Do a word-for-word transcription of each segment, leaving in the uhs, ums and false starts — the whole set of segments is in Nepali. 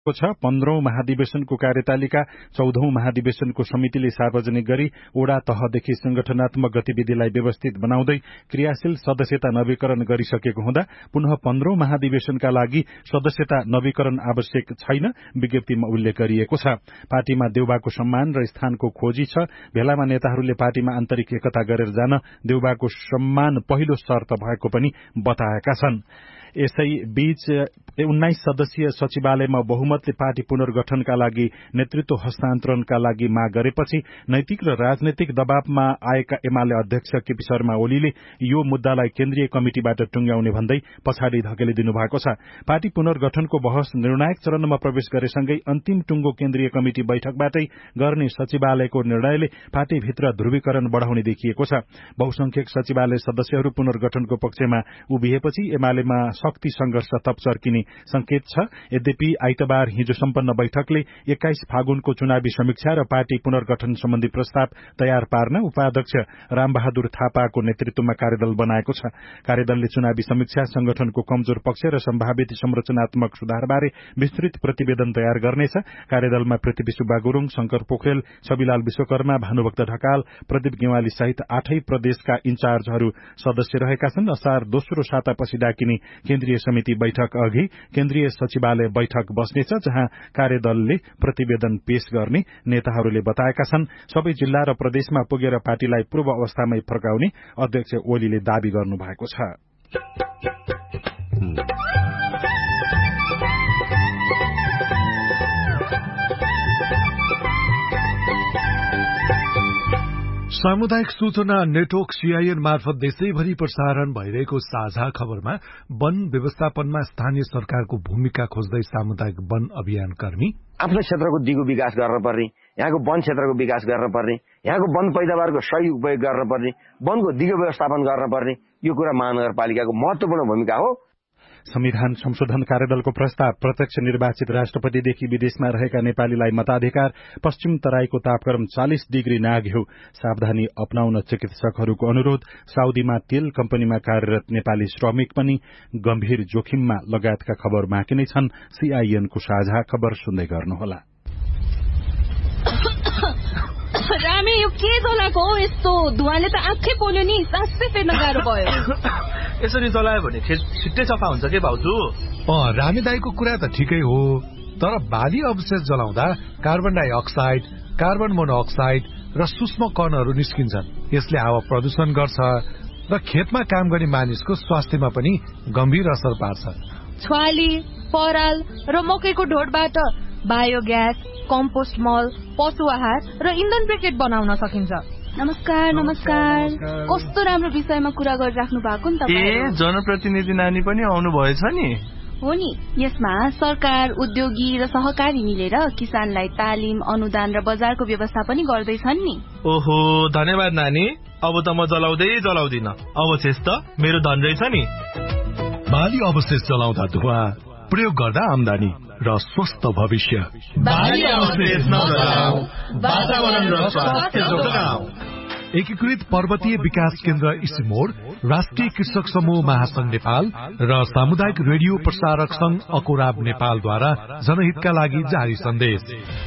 छ। पन्ध्रौं महाधिवेशनको कार्यतालिका चौधौं महाधिवेशनको समितिले सार्वजनिक गरी ओडा तहदेखि संगठनात्मक गतिविधिलाई व्यवस्थित बनाउँदै क्रियाशील सदस्यता नवीकरण गरिसकेको हुँदा पुनः पन्ध्रौं महाधिवेशनका लागि सदस्यता नवीकरण आवश्यक छैन विज्ञप्तिमा उल्लेख गरिएको छ। पार्टीमा देउबाको सम्मान र स्थानको खोजी छ। भेलामा नेताहरूले पार्टीमा आन्तरिक एकता गरेर जान देउबाको सम्मान पहिलो शर्त भएको पनि बताएका छन्। यसै बीच उन्नाइस सदस्यीय सचिवालयमा बहुमतले पार्टी पुनर्गठनका लागि नेतृत्व हस्तान्तरणका लागि माग गरेपछि नैतिक र राजनैतिक दबावमा आएका एमाले अध्यक्ष केपी शर्मा ओलीले यो मुद्दालाई केन्द्रीय कमिटिबाट टुंग्याउने भन्दै पछाडि धकेलिदिनु भएको छ। पार्टी पुनर्गठनको बहस निर्णायक चरणमा प्रवेश गरेसँगै अन्तिम टुंगो केन्द्रीय कमिटि बैठकबाटै गर्ने सचिवालयको निर्णयले पार्टीभित्र ध्रुवीकरण बढ़ाउने देखिएको छ। बहुसंख्यक सचिवालय सदस्यहरू पुनर्गठनको पक्षमा उभिएपछि एमालेमा शक्ति संघर्ष थप चर्किने संकेत छ। यद्यपि आइतबार हिजो सम्पन्न बैठकले एक्काइस फागुनको चुनावी समीक्षा र पार्टी पुनर्गठन सम्बन्धी प्रस्ताव तयार पार्न उपाध्यक्ष रामबहादुर थापाको नेतृत्वमा कार्यदल बनाएको छ। कार्यदलले चुनावी समीक्षा, संगठनको कमजोर पक्ष र सम्भावित संरचनात्मक सुधारबारे विस्तृत प्रतिवेदन तयार गर्नेछ। कार्यदलमा पृथ्वी सुब्बा गुरूङ, शंकर पोखरेल, छविलाल विश्वकर्मा, भानुभक्त ढकाल, प्रदीप गेवाली सहित आठै प्रदेशका इन्चार्जहरू सदस्य रहेका छन्। असार दोस्रो सातापछि डाकिने केन्द्रीय समिति बैठक अघि केन्द्रीय सचिवालय बैठक बस्नेछ, जहाँ कार्यदलले प्रतिवेदन पेश गर्ने नेताहरूले बताएका छन्। सबै जिल्ला र प्रदेशमा पुगेर पार्टीलाई पूर्व अवस्थामै फर्काउने अध्यक्ष ओलीले दावी गर्नु भएको छ। सामुदायिक सूचना नेटवर्क सीआईएन मार्फत देशैभरि प्रसारण भइरहेको साझा खबरमा वन व्यवस्थापनमा स्थानीय सरकारको भूमिका खोज्दै सामुदायिक वन अभियान कर्मी आफ्नो क्षेत्रको दिगो विकास गर्नुपर्ने, यहाँको वन क्षेत्रको विकास गर्नुपर्ने, यहाँको वन पैदावारको सही उपयोग गर्नुपर्ने, वनको दिगो व्यवस्थापन गर्नुपर्ने, यो कुरा महानगरपालिकाको महत्वपूर्ण भूमिका हो। संविधान संशोधन कार्यदलको प्रस्ताव प्रत्यक्ष निर्वाचित राष्ट्रपतिदेखि विदेशमा रहेका नेपालीलाई मताधिकार, पश्चिम तराईको तापक्रम चालिस डिग्री नाग्यो, सावधानी अपनाउन चिकित्सकहरूको अनुरोध, साउदीमा तेल कम्पनीमा कार्यरत नेपाली श्रमिक पनि गम्भीर जोखिममा लगायतका खबर बाँकी नै छन्। सीआईएनको साझा खबर सुन्दै गर्नुहोला। रामे यो के जलाको हो यस्तो? धुवाले त आँखै पोल्यो नि, सासै फेर्न गाह्रो भयो। यसरी जलायो भने छिट्टै सफा हुन्छ के भाउजू? अँ, रामे दाईको कुरा त ठिकै हो, तर बाली अवशेष जलाउँदा कार्बन डाइअक्साइड, कार्बन मोनोअक्साइड र सूक्ष्म कणहरू निस्किन्छन्। यसले हावा प्रदूषण गर्छ र खेतमा काम गर्ने मानिसको स्वास्थ्यमा पनि गम्भीर असर पार्छ। छ्वाली, पराल र मकैको ढोडबाट बायोग्यास, कम्पोस्ट मल, पशु आहार र इन्धन ब्रिकेट बनाउन सकिन्छ। नमस्कार नमस्कार कस्तो राम्रो विषयमा कुरा गरिराख्नु भएको नि तपाईँ। ए जनप्रतिनिधि नानी पनि आउनु भएछ नि? हो नि, यसमा सरकार, उद्योगी र सहकारी मिलेर किसानलाई तालिम, अनुदान र बजारको व्यवस्था पनि गर्दैछन् नि। ओहो, धन्यवाद नानी। अब त म जलाउँदै जलाउँदिन, अवशेष त मेरो धन रहेछ नि। बाली अवशेष जलाउँदा धुवा, प्रयोग गर्दा आमदानी र स्वस्थ भविष्य। बाली अवशेष नजलाऊ, वातावरण र स्वास्थ्य जोगाऊ। एकीकृत पर्वतीय विकास केन्द्र इसिमोड, राष्ट्रिय कृषक समूह महासंघ नेपाल र सामुदायिक रेडियो प्रसारक संघ अकोराब नेपालद्वारा जनहितका लागि जारी सन्देश।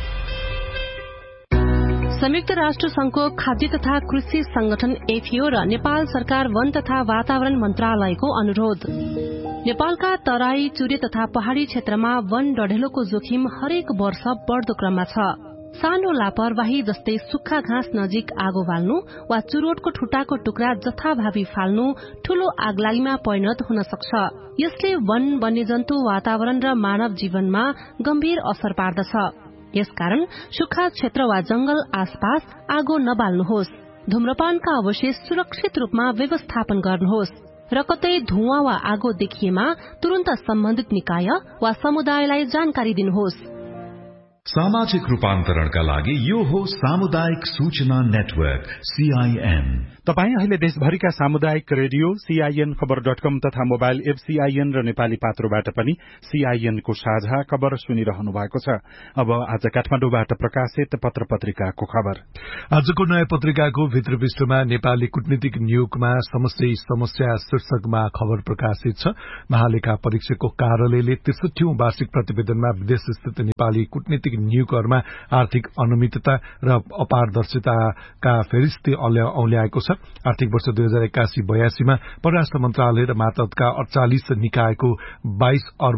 संयुक्त राष्ट्र संघको खाद्य तथा कृषि संगठन एफिओ र नेपाल सरकार वन तथा वातावरण मन्त्रालयको अनुरोध। नेपालका तराई, चुरे तथा पहाड़ी क्षेत्रमा वन डढेलोको जोखिम हरेक वर्ष बढ़दो क्रममा छ। सानो लापरवाही जस्तै सुक्खा घाँस नजिक आगो बाल्नु वा चुरोटको ठुटाको टुक्रा जथाभावी फाल्नु ठूलो आगलागीमा परिणत हुन सक्छ। यसले वन, वन्यजन्तु, वातावरण र मानव जीवनमा गम्भीर असर पार्दछ। यसकारण सुक्खा क्षेत्र वा जंगल आसपास आगो नबाल्नुहोस्। धूम्रपानका अवशेष सुरक्षित रूपमा व्यवस्थापन गर्नुहोस् र कतै धुवाँ वा आगो देखिएमा तुरन्त सम्बन्धित निकाय वा समुदायलाई जानकारी दिनुहोस्। सामाजिक रूपान्तरणका लागि यो हो सामुदायिक सूचना नेटवर्क सीआईएन। तपाई अहिले देशभरिका सामुदायिक रेडियो सीआईएन खबर डट कम तथा मोबाइल एप सीआईएन र नेपाली पात्रोबाट पनि सीआईएन को साझा खबर सुनिरहनु भएको छ। अब आज काठमाडौँबाट प्रकाशित पत्र पत्रिकाको खबर। आजको नयाँ पत्रिकाको भित्र पृष्ठमा नेपाली कूटनीतिक नियोगमा समस्या समस्या शीर्षकमा खबर प्रकाशित छ। महालेखा परीक्षकको कार्यालयले त्रिसठीौं वार्षिक प्रतिवेदनमा विदेश स्थित नेपाली कूटनीतिक नियोगहरूमा आर्थिक अनियमितता र अपारदर्शिताका फेरिस्ती औल्याएको छ। आर्थिक वर्ष दुई हजार एक्कासी बयासीमा परराष्ट्र मन्त्रालय र मातहतका अड़चालिस निकायको बाइस अर्ब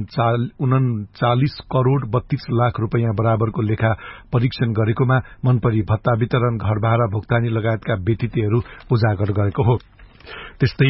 उन्चालिस करोड़ बत्तीस लाख रूपियाँ बराबरको लेखा परीक्षण गरेकोमा मनपरी भत्ता वितरण, घर भाडा भुक्तानी लगायतका बेतितीहरू उजागर गरेको हो। त्यस्तै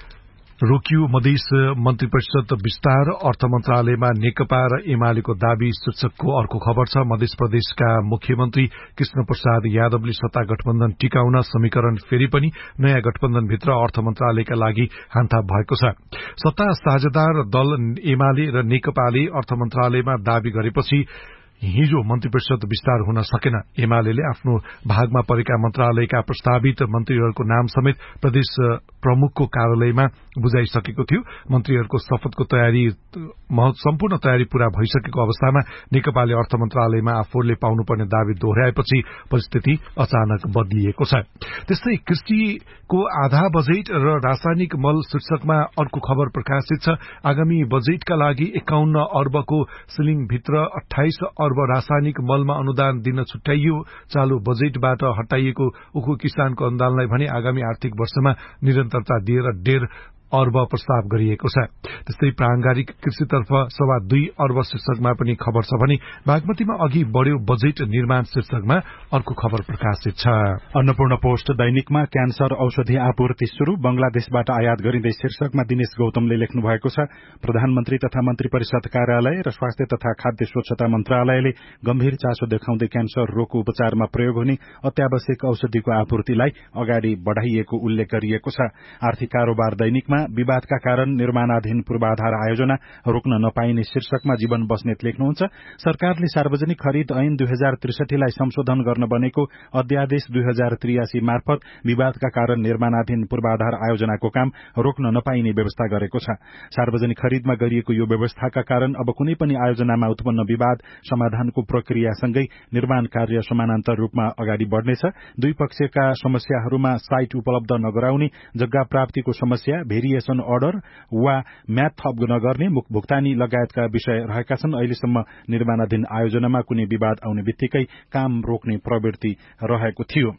रोकियो मधेस मन्त्री परिषद विस्तार, अर्थ मन्त्रालयमा नेकपा र एमालेको दावी शीर्षकको अर्को खबर छ। मध्य प्रदेशका मुख्यमन्त्री कृष्ण प्रसाद यादवले सत्ता गठबन्धन टिकाउन समीकरण फेरि पनि नयाँ गठबन्धनभित्र अर्थ मन्त्रालयका लागि हान्थाप भएको छ। सत्ता साझेदार दल एमाले र नेकपाले अर्थ मन्त्रालयमा दावी गरेपछि हिजो मन्त्री परिषद विस्तार हुन सकेन। एमाले आफ्नो भागमा परेका मन्त्रालयका प्रस्तावित मन्त्रीहरूको नाम समेत प्रदेश प्रमुखको कार्यालयमा बुझाइसकेको थियो। मन्त्रीहरूको शपथको तयारी सम्पूर्ण तयारी पूरा भइसकेको अवस्थामा नेकपाले अर्थ मन्त्रालयमा आफूले पाउनुपर्ने दावी दोहोर्याएपछि परिस्थिति अचानक बदलिएको छ। त्यस्तै कृषिको आधा बजेट र रासायनिक मल शीर्षकमा अर्को खबर प्रकाशित छ। आगामी बजेटका लागि एकाउन्न अर्बको सिलिङभित्र अठाइस अर्ब रासायनिक मलमा अनुदान दिन छुट्याइयो। चालू बजेटबाट हटाइएको उखु किसानको अनुदानलाई भने आगामी आर्थिक वर्षमा निरन्तरता दिएर डेढ़ अर्ब प्रस्ताव गरिएको छ। त्यस्तै प्रारम्भिक कृषितर्फ सवा दुई अर्ब शीर्षकमा पनि खबर छ भने बागमतीमा अघि बढ्यो बजेट निर्माण शीर्षकमा अर्को खबर प्रकाशित छ। अन्नपूर्ण पोस्ट दैनिकमा क्यान्सर औषधि आपूर्ति शुरू, बंगलादेशबाट आयात गरिँदै शीर्षकमा दिनेश गौतमले लेख्नु भएको छ। प्रधानमन्त्री तथा मन्त्री परिषद कार्यालय र स्वास्थ्य तथा खाद्य स्वच्छता मन्त्रालयले गम्भीर चासो देखाउँदै क्यान्सर रोगको उपचारमा प्रयोग हुने अत्यावश्यक औषधिको आपूर्तिलाई अगाडि बढ़ाइएको उल्लेख गरिएको छ। आर्थिक कारोबार दैनिकमा विवादका कारण निर्माणाधीन पूर्वाधार आयोजना रोक्न नपाइने शीर्षकमा जीवन बस्नेत लेख्नुहुन्छ। सरकारले सार्वजनिक खरिद ऐन दुई हजार त्रिसठीलाई संशोधन गर्न बनेको अध्यादेश दुई हजार त्रियासी मार्फत विवादका कारण निर्माणाधीन पूर्वाधार आयोजनाको काम रोक्न नपाइने व्यवस्था गरेको छ। सार्वजनिक खरिदमा गरिएको यो व्यवस्थाका कारण अब कुनै पनि आयोजनामा उत्पन्न विवाद समाधानको प्रक्रियासँगै निर्माण कार्य समानान्तर रूपमा अगाडि बढ़नेछ। दुई पक्षका समस्याहरूमा साइट उपलब्ध नगराउने, जग्गा प्राप्तिको समस्या, भेरिएसन अर्डर वा म्याद थप नगर्ने, भुक्तानी लगायतका विषय रहेका छन्। अहिलेसम्म निर्माणाधीन आयोजनामा कुनै विवाद आउने बित्तिकै काम रोक्ने प्रवृत्ति रहेको थियो।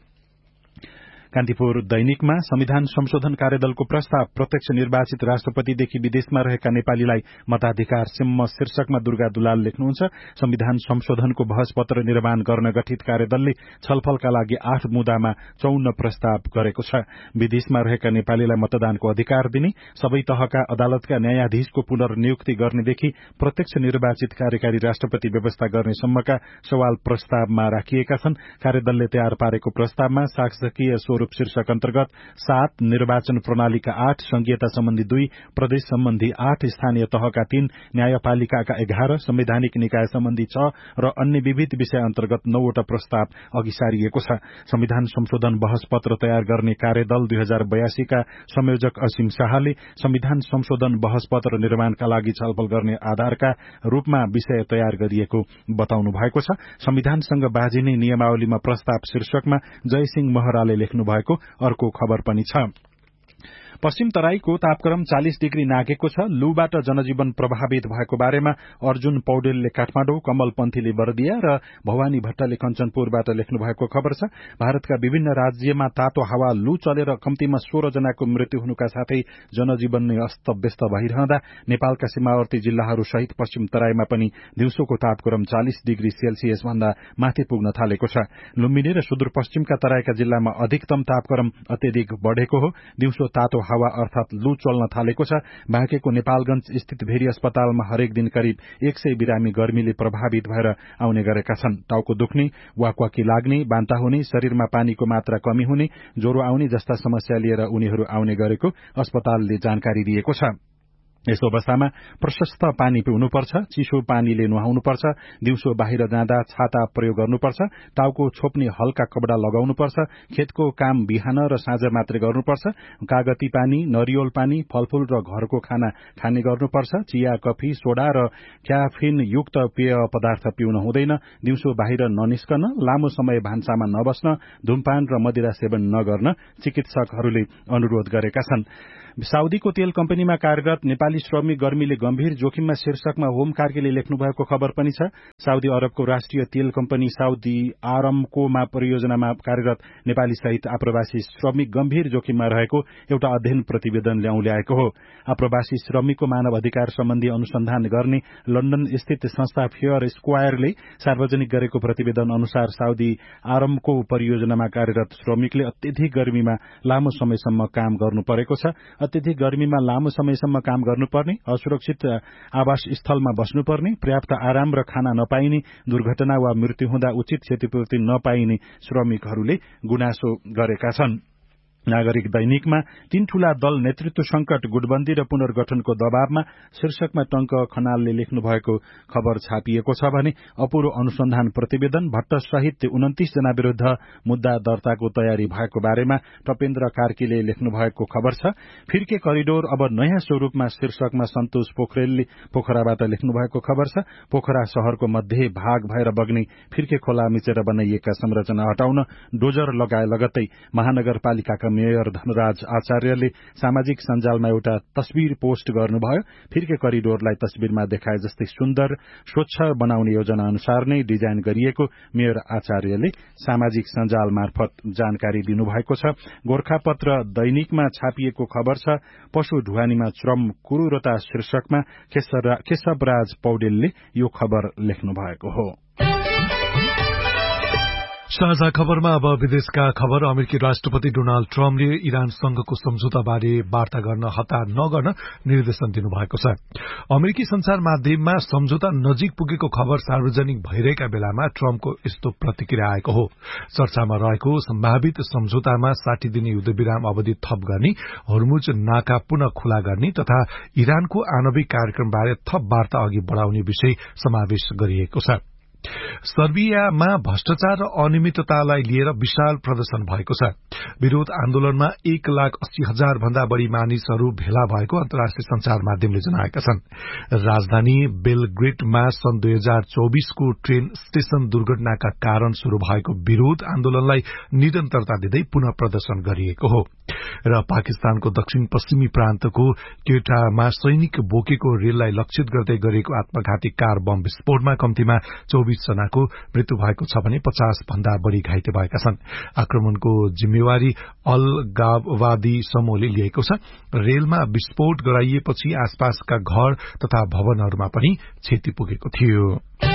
कान्तिपुर दैनिकमा संविधान संशोधन कार्यदलको प्रस्ताव, प्रत्यक्ष निर्वाचित राष्ट्रपतिदेखि विदेशमा रहेका नेपालीलाई मताधिकार सिम्म शीर्षकमा दुर्गा दुलाल लेख्नुहुन्छ। संविधान संशोधनको बहस पत्र निर्माण गर्न गठित कार्यदलले छलफलका लागि आठ मुद्दामा चौन्न प्रस्ताव गरेको छ। विदेशमा रहेका नेपालीलाई मतदानको अधिकार दिने, सबै तहका अदालतका न्यायाधीशको पुनर्नियुक्ति गर्नेदेखि प्रत्यक्ष निर्वाचित कार्यकारी राष्ट्रपति व्यवस्था गर्ने सम्मका सवाल प्रस्तावमा राखिएका छन्। कार्यदलले तयार पारेको प्रस्तावमा शासकीय स्वरूप शीर्षक अन्तर्गत सात, निर्वाचन प्रणालीका आठ, संघीयता सम्बन्धी दुई, प्रदेश सम्बन्धी आठ, स्थानीय तहका तीन, न्यायपालिकाका एघार, संवैधानिक निकाय सम्बन्धी छ र अन्य विविध विषय अन्तर्गत नौवटा प्रस्ताव अघि सारिएको छ। संविधान संशोधन बहस पत्र तयार गर्ने कार्यदल दुई हजार बयासीका संयोजक असीम शाहले संविधान संशोधन बहस पत्र निर्माणका लागि छलफल गर्ने आधारका रूपमा विषय तयार गरिएको बताउनु भएको छ। संविधानसँग बाँझिने नियमावलीमा प्रस्ताव शीर्षकमा जयसिंह महराले लेख्नु भएको अर्को खबर पनि छ। पश्चिम तराईको तापक्रम चालिस डिग्री नाघेको छ। लूबाट जनजीवन प्रभावित भएको बारेमा अर्जुन पौडेलले काठमाडौँ, कमल पन्थीले बर्दिया र भवानी भट्टले कञ्चनपुरबाट लेख्नु भएको खबर छ। भारतका विभिन्न राज्यमा तातो हावा लू चलेर कम्तीमा सोह्र जनाको मृत्यु हुनुका साथै जनजीवन नै अस्तव्यस्त भइरहँदा नेपालका सीमावर्ती जिल्लाहरू सहित पश्चिम तराईमा पनि दिउँसोको तापक्रम चालिस डिग्री सेल्सियस भन्दा माथि पुग्न थालेको छ। लुम्बिनी र सुदूरपश्चिमका तराईका जिल्लामा अधिकतम तापक्रम अत्यधिक बढ़ेको हो। दिउँसो तातो हावा अर्थात लू चल्न थालेको छ। बाँकेको नेपालगंज स्थित भेरी अस्पतालमा हरेक दिन करिब एक सय बिरामी गर्मीले प्रभावित भएर आउने गरेका छन्। टाउको दुख्ने, वाकवाकी लाग्ने, बान्ता हुने, शरीरमा पानीको मात्रा कमी हुने, ज्वरो आउने जस्ता समस्या लिएर उनीहरू आउने गरेको अस्पतालले जानकारी दिएको छ। यस अवस्थामा प्रशस्त पानी पिउनुपर्छ, चिसो पानीले नुहाउनुपर्छ, दिउँसो बाहिर जाँदा छाता प्रयोग गर्नुपर्छ, टाउको छोप्ने हल्का कपडा लगाउनुपर्छ, खेतको काम बिहान र साँझ मात्रै गर्नुपर्छ, कागती पानी, नरिवल पानी, फलफूल र घरको खाना खाने गर्नुपर्छ, चिया, कफी, सोडा र क्याफिन युक्त पेय पदार्थ पिउन हुँदैन, दिउँसो बाहिर ननिस्कन, लामो समय भान्सामा नबस्न, धूमपान र मदिरा सेवन नगर्न चिकित्सकहरूले अनुरोध गरेका छन्। साउदीको तेल कम्पनीमा कार्यरत नेपाली श्रमिक गर्मीले गम्भीर जोखिममा शीर्षकमा होम कार्कीले लेख्नु भएको खबर पनि छ। साउदी अरबको राष्ट्रिय तेल कम्पनी साउदी आरामकोमा परियोजनामा कार्यरत नेपाली सहित आप्रवासी श्रमिक गम्भीर जोखिममा रहेको एउटा अध्ययन प्रतिवेदनले औल्याएको हो। आप्रवासी श्रमिकको मानव अधिकार सम्बन्धी अनुसन्धान गर्ने लन्डन स्थित संस्था फेयर स्क्वायरले सार्वजनिक गरेको प्रतिवेदन अनुसार साउदी आरामको परियोजनामा कार्यरत श्रमिकले अत्यधिक गर्मीमा लामो समयसम्म काम गर्नु परेको छ। अत्यधिक गर्मीमा लामो समयसम्म काम गर्नुपर्ने, असुरक्षित आवास स्थलमा बस्नुपर्ने, पर्याप्त आराम र खाना नपाइने, दुर्घटना वा मृत्यु हुँदा उचित क्षतिपूर्ति नपाइने श्रमिकहरूले गुनासो गरेका छन्। नागरिक दैनिकमा तीन ठूला दल नेतृत्व संकट, गुटबन्दी र पुनर्गठनको दबावमा शीर्षकमा टंक खनालले लेख्नु भएको खबर छापिएको छ भने अपूरो अनुसन्धान प्रतिवेदन, भट्ट सहित उन्तीस जना विरूद्ध मुद्दा दर्ताको तयारी भएको बारेमा टपेन्द्र कार्कीले लेख्नु भएको खबर छ। फिर्के करिडोर अब नयाँ स्वरूपमा शीर्षकमा सन्तोष पोखरेलले पोखराबाट लेख्नु भएको खबर छ। पोखरा शहरको मध्य भाग भएर बग्ने फिर्के खोला मिचेर बनाइएका संरचना हटाउन डोजर लगाए लगत्तै महानगरपालिकाका मेयर धनराज आचार्यले सामाजिक सञ्जालमा एउटा तस्बिर पोस्ट गर्नुभयो। फिर्के करिडोरलाई तस्बिरमा देखाए जस्तै सुन्दर, स्वच्छ बनाउने योजना अनुसार नै डिजाइन गरिएको मेयर आचार्यले सामाजिक सञ्जाल मार्फत जानकारी दिनुभएको छ। गोर्खापत्र दैनिकमा छापिएको खबर छ, पशु ढुवानीमा श्रम क्रूरता शीर्षकमा केशवराज पौडेलले यो खबर लेख्नु भएको हो। साझा खबरमा अब विदेशका खबर। अमेरिकी राष्ट्रपति डोनाल्ड ट्रम्पले इरानसँगको सम्झौताबारे वार्ता गर्न हतार नगर्न निर्देशन दिनुभएको छ। अमेरिकी संचार माध्यममा सम्झौता नजिक पुगेको खबर सार्वजनिक भइरहेका बेलामा ट्रम्पको यस्तो प्रतिक्रिया आएको हो। चर्चामा रहेको सम्भावित सम्झौतामा साठी दिने युद्धविराम अवधि थप गर्ने, हर्मुज नाका पुनः खुला गर्ने तथा इरानको आणविक कार्यक्रमबारे थप वार्ता अघि बढ़ाउने विषय समावेश गरिएको छ। सर्बियामा भ्रष्टाचार र अनियमिततालाई लिएर विशाल प्रदर्शन भएको छ। विरोध आन्दोलनमा एक लाख अस्सी हजार भन्दा बढ़ी मानिसहरू भेला भएको अन्तर्राष्ट्रिय संचार माध्यमले जनाएका छन्। राजधानी बेलग्रेडमा सन् दुई हजार चौबीसको ट्रेन स्टेशन दुर्घटनाका कारण शुरू भएको विरोध आन्दोलनलाई निरन्तरता दिँदै पुनः प्रदर्शन गरिएको हो। र पाकिस्तानको दक्षिण पश्चिमी प्रान्तको क्वेटामा सैनिक बोकेको रेललाई लक्षित गर्दै गरेको आत्मघाती कार बम विस्फोटमा कम्तीमा चौबीस जनाको मृत्यु भएको छ भने पचास भन्दा बढ़ी घाइते भएका छन्। आक्रमणको जिम्मेवारी अलगाववादी समूहले लिएको छ। रेलमा विस्फोट गराइएपछि आसपासका घर तथा भवनहरूमा पनि क्षति पुगेको थियो।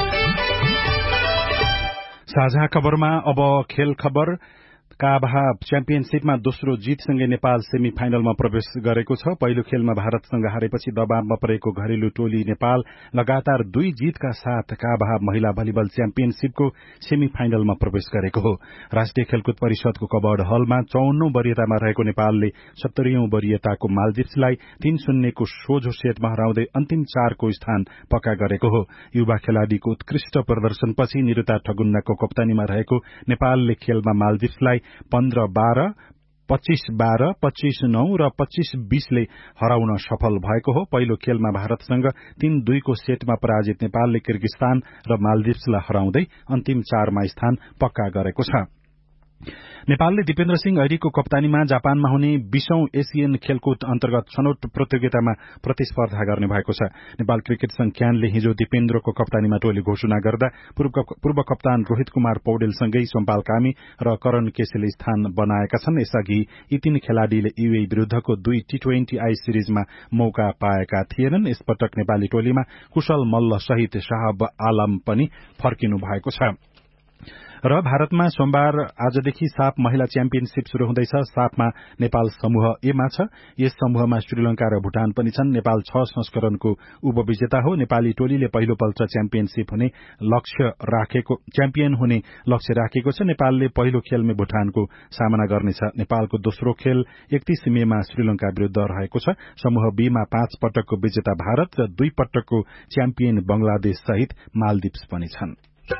साझा खबरमा अब खेल खबर। काभा च्याम्पियनशीपमा दोस्रो जीतसँगै नेपाल सेमी फाइनलमा प्रवेश गरेको छ। पहिलो खेलमा भारतसँग हारेपछि दबावमा परेको घरेलु टोली नेपाल लगातार दुई जीतका साथ काभा महिला भलिबल च्याम्पियनशीपको सेमी फाइनलमा प्रवेश गरेको हो। राष्ट्रिय खेलकुद परिषदको कबर्ड हलमा चौवन्नौं वरियतामा रहेको नेपालले सत्तरीऔं वरियताको मालदिप्सलाई तीन शून्यको सोझो सेटमा हराउँदै अन्तिम चारको स्थान पक्का गरेको हो। युवा खेलाड़ीको उत्कृष्ट प्रदर्शनपछि निरुता ठगुन्नाको कप्तानीमा रहेको नेपालले खेलमा मालदिप्सलाई पन्ध्र बाह्र, पच्चीस बाह्र, पच्चीस नौ र पच्चीस बीसले हराउन सफल भएको हो। पहिलो खेलमा भारतसँग तीन दुईको सेटमा पराजित नेपालले किर्गिस्तान र मालदिप्सलाई हराउँदै अन्तिम चारमा स्थान पक्का गरेको छ। नेपालले दिपेन्द्र सिंह ऐरीको कप्तानीमा जापानमा हुने बीसौं एसियन खेलकुद अन्तर्गत छनौट प्रतियोगितामा प्रतिस्पर्धा गर्ने भएको छ। नेपाल क्रिकेट संघ क्यानले हिजो दिपेन्द्रको कप्तानीमा टोली घोषणा गर्दा पूर्व कप्तान रोहित कुमार पौडेलसँगै सोमपाल कामी र करण केसीले स्थान बनाएका छन्। यसअघि यी तीन खेलाड़ीले युए विरूद्धको दुई टी ट्वेन्टी आई सिरिजमा मौका पाएका थिएनन्। यसपटक नेपाली टोलीमा कुशल मल्ल सहित शाहब आलम पनि फर्किनु भएको छ। र भारतमा सोमबार आजदेखि साफ महिला च्याम्पियनशीप शुरू हुँदैछ। साफमा नेपाल समूह एमा छ। यस समूहमा श्रीलंका र भूटान पनि छन्। नेपाल छ संस्करणको उपविजेता हो। नेपाली टोलीले पहिलो पल्ट च्याम्पियनशीप हुने लक्ष्य राखेको च्याम्पियन हुने लक्ष्य राखेको छ। नेपालले पहिलो खेलमा भूटानको सामना गर्नेछ। नेपालको दोस्रो खेल एकतीस मेमा श्रीलंका विरूद्ध रहेको छ। समूह बीमा पाँच पटकको विजेता भारत र दुई पटकको च्याम्पियन बंगलादेश सहित मालदिप्स पनि छन्।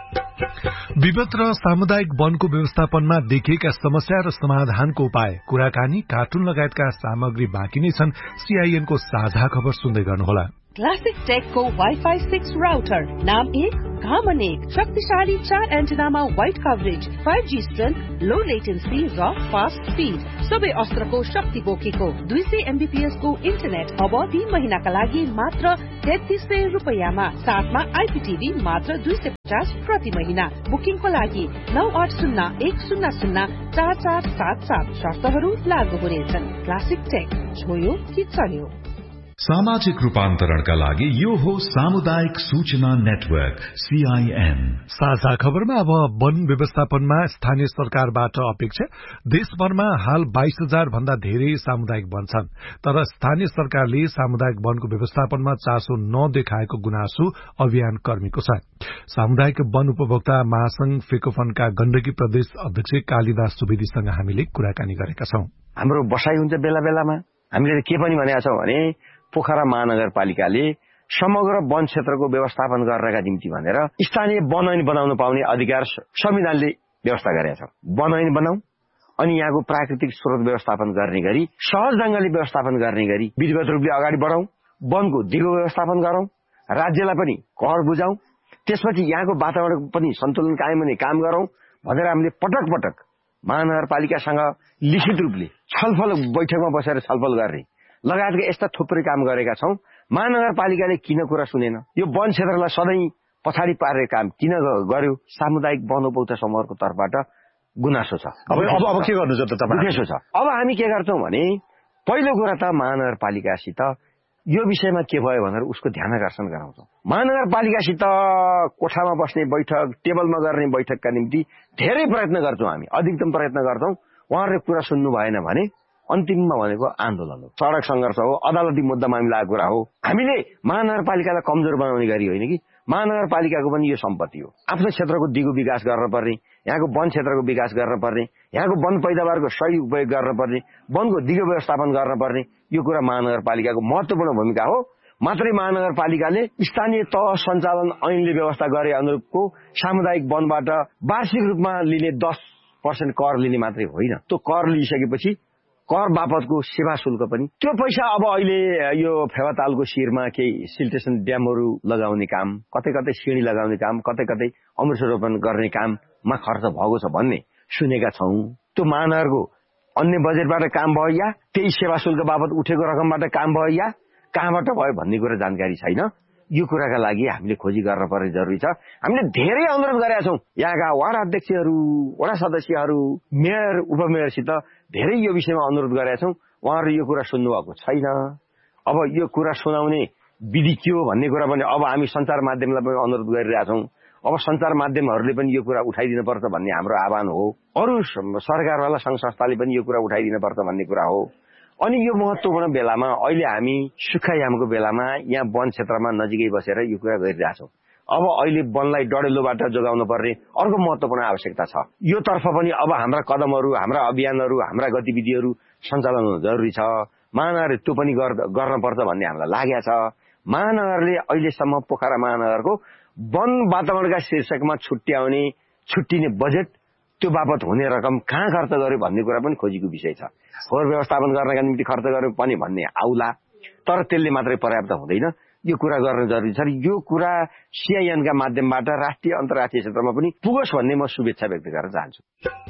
विगत र सामुदायिक वनको व्यवस्थापनमा देखिएका समस्या र समाधानको उपाय, कुराकानी, कार्टुन लगायतका सामग्री बाँकी नै छन्। सीआईएनको साझा खबर सुन्दै गर्नुहोला। क्लासिक टेकको वाइफाई सिक्स राउटर, नाम एक काम अनेक, शक्तिशाली चार एन्टेनामा wide coverage, five G strength, लो लेटेन्सी र फास्ट स्पीड, सबै अस्त्रको शक्ति बोकेको दुई सय एमबीपीएस को इन्टरनेट अब तीन महिनाका लागि मात्र तेत्तीस सय रुपियाँमा। साथमा आइपीटीभी मात्र दुई सय पचास प्रति महिना। बुकिङको लागि नौ आठ शून्य एक शून्य शून्य चार चार सात सात। शर्तहरू लागू हुनेछन्। क्लासिक टेक, छोयो कि चल्यो। सामाजिक रूपान्तरणका लागि यो हो सामुदायिक सूचना नेटवर्क सीआईएन। साझा खबरमा अब वन व्यवस्थापनमा स्थानीय सरकारबाट अपेक्षा। देशभरमा हाल बाइस हजार भन्दा धेरै सामुदायिक वन छन्, तर स्थानीय सरकारले सामुदायिक वनको व्यवस्थापनमा चासो नदेखाएको गुनासो अभियान कर्मीको छ। सामुदायिक वन उपभोक्ता महासंघ फेकोफनका गण्डकी प्रदेश अध्यक्ष कालिदास सुवेदीसँग हामीले कुराकानी गरेका छौं। हाम्रो बसाई हुन्छ बेला बेलामा। हामीले के पनि भनेका छौं भने पोखरा महानगरपालिकाले समग्र वन क्षेत्रको व्यवस्थापन गर्नका निम्ति भनेर स्थानीय वन ऐन बनाउन पाउने अधिकार संविधानले व्यवस्था गरेका छ। वन ऐन बनाऊ अनि यहाँको प्राकृतिक स्रोत व्यवस्थापन गर्ने गरी, सहज ढंगले व्यवस्थापन गर्ने गरी विधिवत रूपले अगाडि बढाऊ, वनको दिगो व्यवस्थापन गरौं, राज्यलाई पनि कर बुझाऊ, त्यसपछि यहाँको वातावरण पनि सन्तुलन कायम हुने काम गरौं भनेर हामीले पटक पटक महानगरपालिकासँग लिखित रूपले छलफल बैठकमा बसेर छलफल गर्ने लगायतका यस्ता थुप्रै काम गरेका छौं। महानगरपालिकाले किन कुरा सुनेन? यो वन क्षेत्रलाई सधैँ पछाडि पार्ने काम किन गर्यो? सामुदायिक वन उपभोक्ता समूहको तर्फबाट गुनासो छ। अब अब के गर्नु छ त तपाईँ? गुनासो छ। अब हामी के गर्छौं भने पहिलो कुरा त महानगरपालिकासित यो विषयमा के भयो भनेर उसको ध्यान आकर्षण गराउँछौं। महानगरपालिकासित कोठामा बस्ने बैठक, टेबलमा गर्ने बैठकका निम्ति धेरै प्रयत्न गर्छौं। हामी अधिकतम प्रयत्न गर्छौं। उहाँहरूले कुरा सुन्नु भएन भने अन्तिममा भनेको आन्दोलन हो, सड़क संघर्ष हो, अदालती मुद्दा मामिलाको कुरा हो। हामीले महानगरपालिकालाई कमजोर बनाउने गरी होइन कि महानगरपालिकाको पनि यो सम्पत्ति हो। आफ्नो क्षेत्रको दिगो विकास गर्न पर्ने, यहाँको वन क्षेत्रको विकास गर्न पर्ने, यहाँको वन पैदावारको सही उपयोग गर्न पर्ने, वनको दिगो व्यवस्थापन गर्न पर्ने, यो कुरा महानगरपालिकाको महत्वपूर्ण भूमिका हो। मात्रै महानगरपालिकाले स्थानीय तह सञ्चालन ऐनले व्यवस्था गरे अनुरूपको सामुदायिक वनबाट वार्षिक रूपमा लिने दस पर्सेन्ट कर लिने मात्रै होइन। त्यो कर लिइसकेपछि कर बापतको सेवा शुल्क पनि, त्यो पैसा अब अहिले यो फेवातालको शिरमा केही सिल्टेसन ड्यामहरू लगाउने काम, कतै कतै सिँढी लगाउने काम, कतै कतै अमृतरोपण गर्ने काममा खर्च भएको छ भन्ने सुनेका छौं। त्यो महानगरको अन्य बजेटबाट काम भयो या त्यही सेवा शुल्क बापत उठेको रकमबाट काम भयो या कहाँबाट भयो भन्ने कुरा जानकारी छैन। यो कुराका लागि हामीले खोजी गर्न पर्ने जरुरी छ। हामीले धेरै अनुरोध गरेका छौं यहाँका वार्ड अध्यक्षहरू, वडा सदस्यहरू, मेयर, उपमेयरसित धेरै यो विषयमा अनुरोध गरेका छौं। उहाँहरू यो कुरा सुन्नु भएको छैन। अब यो कुरा सुनाउने विधि के हो भन्ने कुरा पनि अब हामी सञ्चार माध्यमलाई पनि अनुरोध गरिरहेका छौं। अब सञ्चार माध्यमहरूले पनि यो कुरा उठाइदिनु पर्छ भन्ने हाम्रो आह्वान हो। अरू सरकारवाला संघ संस्थाले पनि यो कुरा उठाइदिनु पर्छ भन्ने कुरा हो। अनि यो महत्वपूर्ण बेलामा अहिले हामी सुक्खायामको बेलामा यहाँ वन क्षेत्रमा नजिकै बसेर यो कुरा गरिरहेछौं। अब अहिले वनलाई डढेलोबाट जोगाउन पर्ने अर्को महत्वपूर्ण आवश्यकता छ। यो तर्फ पनि अब हाम्रा कदमहरू, हाम्रा अभियानहरू, हाम्रा गतिविधिहरू सञ्चालन हुनु जरुरी छ। महानगरले त्यो पनि गर्न पर्छ भन्ने हामीलाई लागेको छ। महानगरले अहिलेसम्म पोखरा महानगरको वन वातावरणका शीर्षकमा छुट्याउने छुट्टिने बजेट, त्यो बापत हुने रकम कहाँ खर्च गर्यो भन्ने कुरा पनि खोजीको विषय छ। फोहोर व्यवस्थापन गर्नका निम्ति खर्च गर्यो पनि भन्ने आउला, तर त्यसले मात्रै पर्याप्त हुँदैन। यो कुरा गर्न जरुरी छ। यो कुरा सीआईएनका माध्यमबाट राष्ट्रिय अन्तर्राष्ट्रिय क्षेत्रमा पनि पुगोस् भन्ने म शुभेच्छा व्यक्त गर्न चाहन्छु।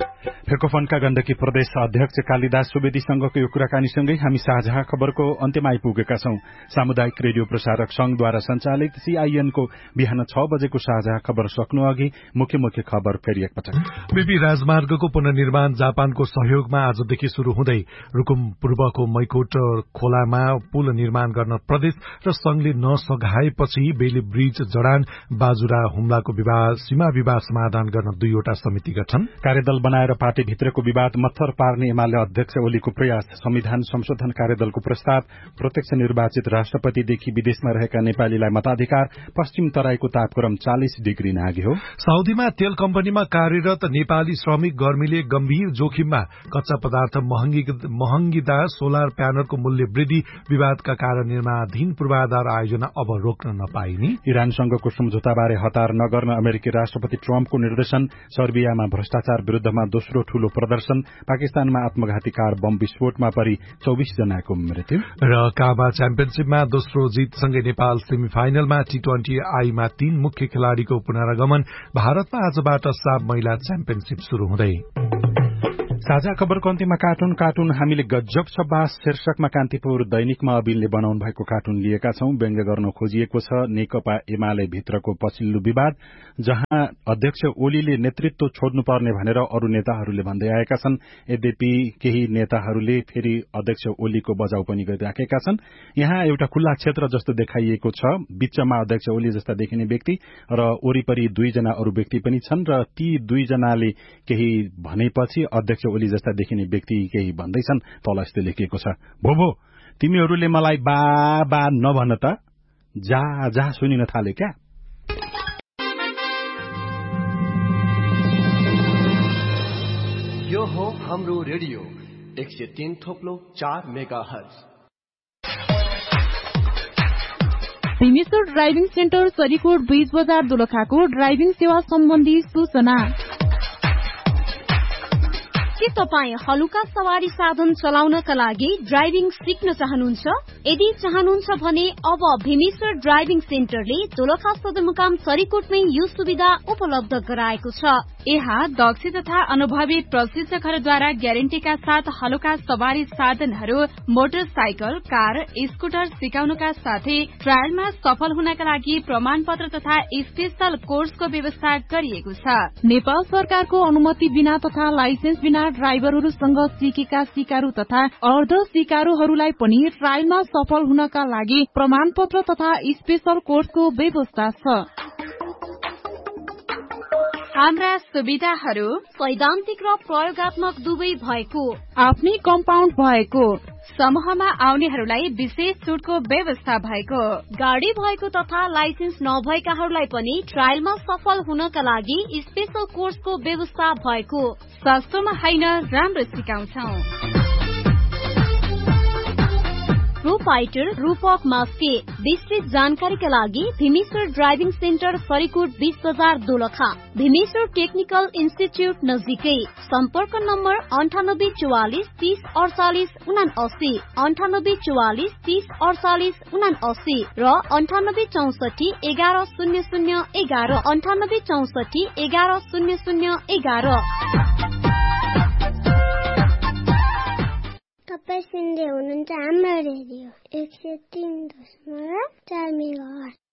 फेकोफनका गण्डकी प्रदेश अध्यक्ष कालिदास सुवेदीसँगको यो कुराकानीसँगै हामी साझा खबरको अन्त्यमा आइपुगेका छौं। सामुदायिक रेडियो प्रसारक संघद्वारा सञ्चालित सीआईएनको बिहान छ बजेको साझा खबर सक्नु अघि मुख्य मुख्य खबर फेरि एकपटक। बीपी राजमार्गको पुनर्निर्माण जापानको सहयोगमा आजदेखि शुरू हुँदै रुकुम पूर्वको मैकोट खोलामा पुल निर्माण गर्न प्रदेश र संघले नसघाएपछि बेली ब्रिज जडान बाजुरा हुम्लाको विवाद सीमा विवाद समाधान गर्न दुईवटा समिति गठन। कार्यदल बनाएर पार्टीभित्रको विवाद मत्थर पार्ने एमाले अध्यक्ष ओलीको प्रयास। संविधान संशोधन कार्यदलको प्रस्ताव। प्रत्यक्ष निर्वाचित राष्ट्रपतिदेखि विदेशमा रहेका नेपालीलाई मताधिकार। पश्चिम तराईको तापक्रम चालिस डिग्री नाग्यो। साउदीमा तेल कम्पनीमा कार्यरत नेपाली श्रमिक गर्मीले गम्भीर जोखिममा। कच्चा पदार्थ महँगीदा सोलर प्यानलको मूल्य वृद्धि विवादका कारण निर्माणाधीन पूर्वाधार आयोजना अब रोक्न नपाइने। इरानसँगको सम्झौताबारे हतार नगर्न अमेरिकी राष्ट्रपति ट्रम्पको निर्देशन। सर्बियामा भ्रष्टाचार विरूद्धमा दोस्रो ठूलो प्रदर्शन। पाकिस्तानमा आत्मघाती कार बम विस्फोटमा परि चौबिस जनाको मृत्यु। र काबा च्याम्पियनशीपमा दोस्रो जीतसँगै नेपाल सेमी फाइनलमा टी ट्वेन्टी आईमा तीन मुख्य खेलाड़ीको पुनरागमन। भारतमा आजबाट साफ महिला च्याम्पियनशीप शुरू हुँदै। साझा खबरको अन्त्यमा कार्टुन कार्टुन हामीले गजब छ बास शीर्षकमा कान्तिपुर दैनिकमा अबिलले बनाउनु भएको कार्टुन लिएका छौं। व्यङ्ग्य गर्न खोजिएको छ नेकपा एमाले भित्रको पछिल्लो विवाद, जहाँ अध्यक्ष ओलीले नेतृत्व छोड्नुपर्ने भनेर अरू नेताहरूले भन्दै आएका छन्। यद्यपि केही नेताहरूले फेरि अध्यक्ष ओलीको बजाउ पनि गरिराखेका छन्। यहाँ एउटा खुल्ला क्षेत्र जस्तो देखाइएको छ। बीचमा अध्यक्ष ओली जस्ता देखिने व्यक्ति र वरिपरि दुईजना अरू व्यक्ति पनि छन् र ती दुईजनाले केही भनेपछि अध्यक्ष ओली जस्ता देखिने व्यक्ति केही भन्दैछन्। तल यस्तो लेखिएको छ, भो भो तिमीहरूले मलाई बा बा नभन त, जा जा सुनिन थाले क्या। यो हो हाम्रो रेडियो एक सय तीन थोप्लो चार mega hertz. Bhimeshwar driving centre Sarikot बीच बजार दोलखाको ड्राइभिङ सेवा सम्बन्धी सूचना। के तपाईँ हलुका सवारी साधन चलाउनका लागि ड्राइभिङ सिक्न चाहनुहुन्छ? यदि चाहनुहुन्छ भने अब भीमेश्वर ड्राइभिङ सेन्टरले दोलखा सदरमुकाम सरीकोटमै यो सुविधा उपलब्ध गराएको छ। यहाँ दक्ष तथा अनुभवी प्रशिक्षकहरूद्वारा ग्यारेन्टीका साथ हलुका सवारी साधनहरू, मोटरसाइकल, कार, स्कुटर सिकाउनका साथै ट्रायलमा सफल हुनका लागि प्रमाणपत्र तथा स्पेशल कोर्सको व्यवस्था गरिएको छ। नेपाल सरकारको अनुमति बिना तथा लाइसेन्स बिना ड्राइभरहरूसँग सिकेका सिकारु तथा अर्ध सिकारुहरूलाई पनि ट्रायलमा सफल हुनका लागि प्रमाणपत्र तथा स्पेशल कोर्सको व्यवस्था छ। हाम्रा सुविधाहरू सैद्धान्तिक र प्रयोगात्मक दुवै भएको, आफ्नै कम्पाउन्ड भएको, समूहमा आउनेहरूलाई विशेष छुटको व्यवस्था भएको, गाडी भएको तथा लाइसेन्स नभएकाहरूलाई पनि ट्रायलमा सफल हुनका लागि स्पेशल कोर्सको व्यवस्था भएको। सस्तोमा होइन, राम्रो सिकाउँछौ। प्रोपाइटर रूपक मास्के। विस्तृत जानकारीका लागि भीमेश्वर ड्राइभिङ सेन्टर सरीकोट बीच बजार दोलखा, भीमेश्वर टेक्निकल इन्स्टिच्युट नजिकै। सम्पर्क नम्बर अन्ठानब्बे चौवालिस तीस अडचालिस उनासी, अन्ठानब्बे चौवालिस तीस अडचालिस उनासी र अन्ठानब्बे चौसठी एघार शून्य शून्य एघार, अन्ठानब्बे चौसठी एघार शून्य शून्य एघार। तपाईँ सुन्दै हुनुहुन्छ हाम्रो रेडियो एक सय तीन दशमलव चार मेगा हर्ज।